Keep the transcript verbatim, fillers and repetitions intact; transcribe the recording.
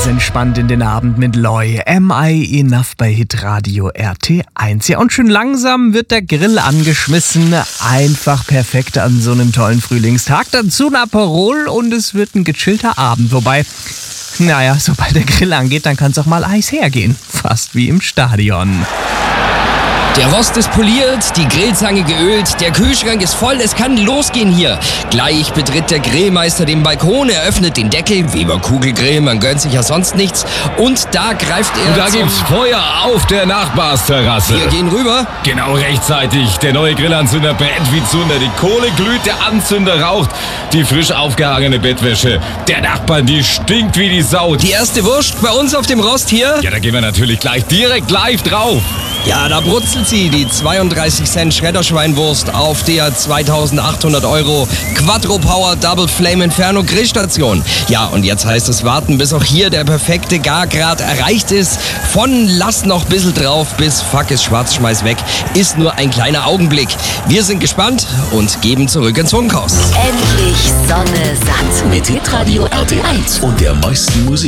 entspannt in den Abend mit Loy. Am I Enough bei Hitradio R T eins. Ja, und schön langsam wird der Grill angeschmissen. Einfach perfekt an so einem tollen Frühlingstag. Dazu ein Aperol und es wird ein gechillter Abend. Wobei, naja, sobald der Grill angeht, dann kann es auch mal heiß hergehen. Fast wie im Stadion. Der Rost ist poliert, die Grillzange geölt, der Kühlschrank ist voll, es kann losgehen hier. Gleich betritt der Grillmeister den Balkon, er öffnet den Deckel, Weber Kugelgrill, man gönnt sich ja sonst nichts. Und da greift er Und da zum... gibt's Feuer auf der Nachbarsterrasse. Wir gehen rüber. Genau rechtzeitig. Der neue Grillanzünder brennt wie Zunder. Die Kohle glüht, der Anzünder raucht. Die frisch aufgehangene Bettwäsche der Nachbarn, die stinkt wie die Sau. Die erste Wurst bei uns auf dem Rost hier. Ja, da gehen wir natürlich gleich direkt live drauf. Ja, da brutzelt sie, die zweiunddreißig Cent Schredderschweinwurst auf der zweitausendachthundert Euro Quattro Power Double Flame Inferno Grillstation. Ja, und jetzt heißt es warten, bis auch hier der perfekte Gargrad erreicht ist. Von lass noch bissl drauf bis fuck ist schwarz, schmeiß weg, ist nur ein kleiner Augenblick. Wir sind gespannt und geben zurück ins Funkhaus. Endlich Sonne satt. Mit Hitradio R T eins und der meisten Musik.